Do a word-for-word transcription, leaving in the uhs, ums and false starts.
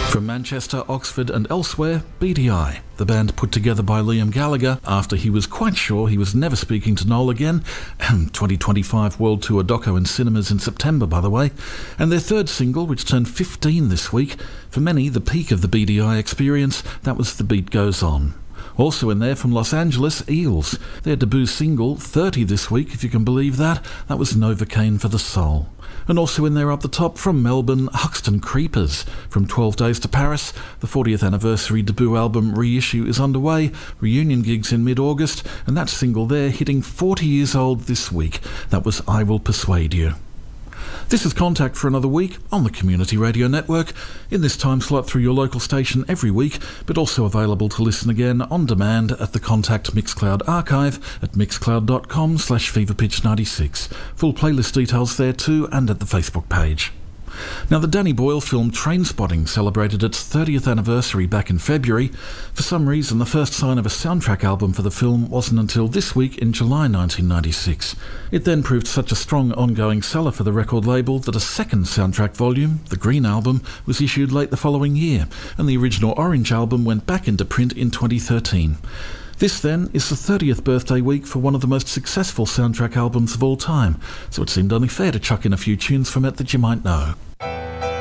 From Manchester, Oxford and elsewhere, B D I, the band put together by Liam Gallagher after he was quite sure he was never speaking to Noel again. twenty twenty-five World Tour doco in cinemas in September, by the way. And their third single, which turned fifteen this week, for many the peak of the B D I experience, that was The Beat Goes On. Also in there from Los Angeles, Eels. Their debut single, thirty this week, if you can believe that, that was Novocaine for the Soul. And also in there up the top from Melbourne, Huxton Creepers. From twelve Days to Paris, the fortieth anniversary debut album reissue is underway, reunion gigs in mid-August, and that single there hitting forty years old this week. That was I Will Persuade You. This is Contact for another week on the Community Radio Network, in this time slot through your local station every week, but also available to listen again on demand at the Contact Mixcloud archive at mixcloud.com slash feverpitch96. Full playlist details there too, and at the Facebook page. Now, the Danny Boyle film Trainspotting celebrated its thirtieth anniversary back in February. For some reason, the first sign of a soundtrack album for the film wasn't until this week in July nineteen ninety-six. It then proved such a strong ongoing seller for the record label that a second soundtrack volume, the Green Album, was issued late the following year, and the original Orange Album went back into print in twenty thirteen. This, then, is the thirtieth birthday week for one of the most successful soundtrack albums of all time, so it seemed only fair to chuck in a few tunes from it that you might know.